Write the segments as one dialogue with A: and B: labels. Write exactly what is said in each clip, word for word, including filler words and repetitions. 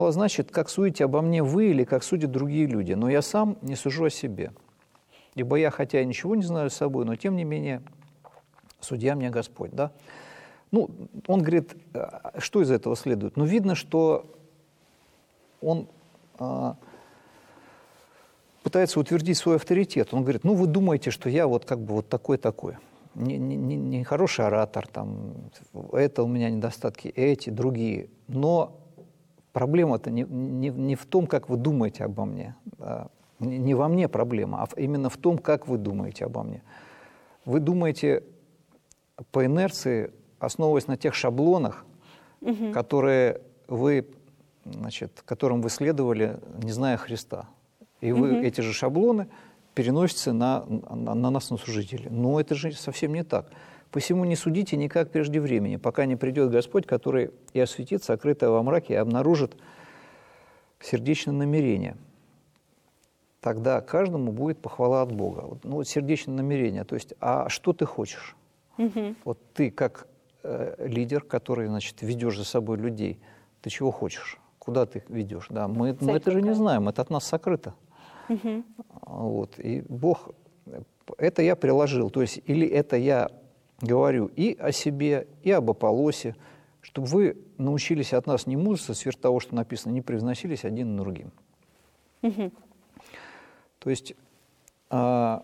A: Значит, как судите обо мне вы или как судят другие люди, но я сам не сужу о себе. Ибо я, хотя и ничего не знаю с собой, но тем не менее судья мне Господь. Да? Ну, он говорит, что из этого следует? Ну, видно, что он а, пытается утвердить свой авторитет. Он говорит, ну, вы думаете, что я вот как бы вот такой-такой. Не, не, не хороший оратор, там, это у меня недостатки, эти, другие. Но проблема-то не, не, не в том, как вы думаете обо мне. Да? Не, не во мне проблема, а именно в том, как вы думаете обо мне. Вы думаете по инерции, основываясь на тех шаблонах, угу. которые вы, значит, которым вы следовали, не зная Христа. И вы, угу. эти же шаблоны переносятся на, на, на нас, на служителей. Но это же совсем не так. «Посему не судите никак прежде времени, пока не придет Господь, который и осветит сокрытое во мраке, и обнаружит сердечное намерение. Тогда каждому будет похвала от Бога». Вот, ну, вот сердечное намерение. То есть, а что ты хочешь? Угу. Вот ты как э, лидер, который, значит, ведешь за собой людей, ты чего хочешь? Куда ты их ведешь? Да, мы, мы это же не знаем, это от нас сокрыто. Угу. Вот, и Бог, это я приложил. То есть, или это я говорю и о себе, и об Аполлосе, чтобы вы научились от нас не музыться, сверх того, что написано, не превозносились один над другим. Угу. То есть а,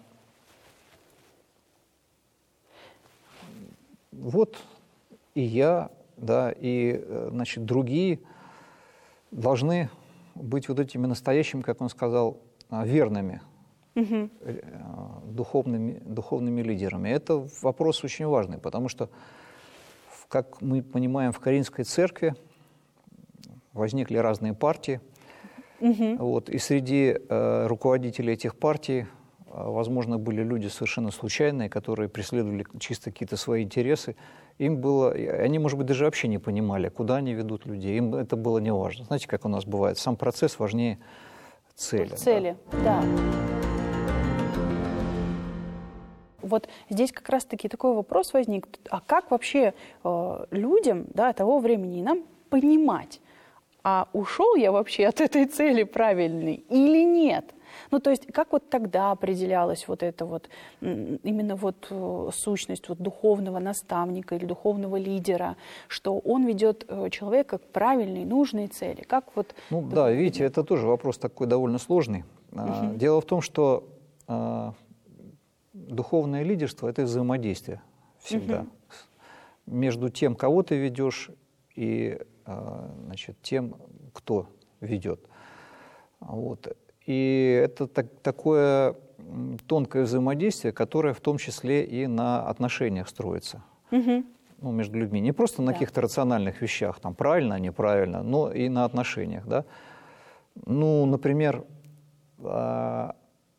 A: вот и я, да, и, значит, другие должны быть вот этими настоящими, как он сказал, верными, угу. духовными, духовными лидерами. Это вопрос очень важный, потому что, как мы понимаем, в Коринфской церкви возникли разные партии, угу. вот, и среди э, руководителей этих партий, э, возможно, были люди совершенно случайные, которые преследовали чисто какие-то свои интересы. Им было, они, может быть, даже вообще не понимали, куда они ведут людей. Им это было не важно. Знаете, как у нас бывает, сам процесс важнее цели.
B: Цели, да. да. Вот здесь как раз-таки такой вопрос возник. А как вообще э, людям, да, того времени нам понимать, а ушел я вообще от этой цели правильной или нет? Ну, то есть, как вот тогда определялась вот эта вот, именно вот сущность вот духовного наставника или духовного лидера, что он ведет человека к правильной, нужной цели? Как вот...
A: Ну, да, видите, это тоже вопрос такой довольно сложный. Угу. Дело в том, что э, духовное лидерство – это взаимодействие всегда. Угу. Между тем, кого ты ведешь, и э, значит, тем, кто ведет. Вот. И это так, такое тонкое взаимодействие, которое в том числе и на отношениях строится, угу. ну, между людьми. Не просто на да. каких-то рациональных вещах, там, правильно, неправильно, но и на отношениях. Да? Ну, например, мы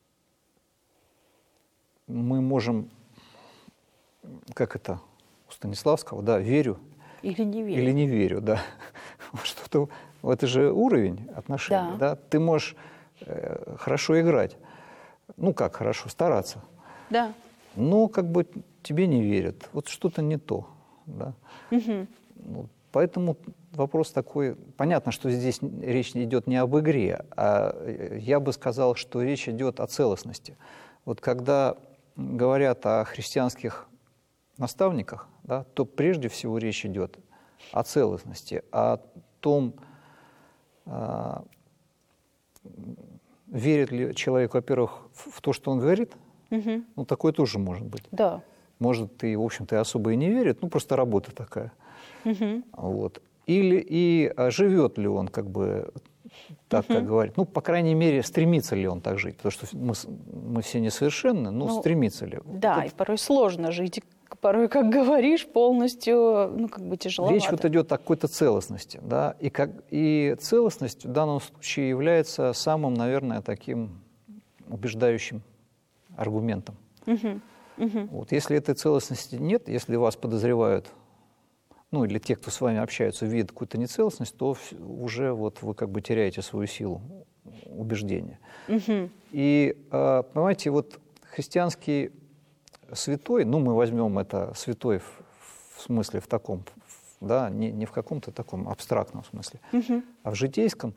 A: можем, как это у Станиславского, да, верю
B: или не верю.
A: Или не верю, да. Что-то, это же уровень отношений. Да. Да? Ты можешь хорошо играть. Ну как хорошо, стараться.
B: Да.
A: Но как бы тебе не верят. Вот что-то не то. Да? Угу. Вот, поэтому вопрос такой... Понятно, что здесь речь идет не об игре, а я бы сказал, что речь идет о целостности. Вот когда говорят о христианских наставниках, да, то прежде всего речь идет о целостности, о том... Верит ли человек, во-первых, в то, что он говорит? Угу. Ну, такое тоже может быть.
B: Да.
A: Может, и, в общем-то, и особо и не верит, ну, просто работа такая.
B: Угу.
A: Вот. Или и а живет ли он, как бы, так, угу. как говорит. Ну, по крайней мере, стремится ли он так жить. Потому что мы, мы все несовершенны, но ну, стремится ли.
B: Да,
A: вот.
B: И порой сложно жить. Порой, как говоришь, полностью, ну, как бы тяжеловато.
A: Речь вот идет о какой-то целостности, да, и, как, и целостность в данном случае является самым, наверное, таким убеждающим аргументом.
B: Угу. Угу.
A: Вот, если этой целостности нет, если вас подозревают, ну, или те, кто с вами общаются, видят какую-то нецелостность, то уже вот вы как бы теряете свою силу убеждения. Угу. И, понимаете, вот христианский святой, ну, мы возьмем это святой в, в смысле в таком да, не, не в каком-то таком абстрактном смысле,
B: Мгм.
A: а в житейском.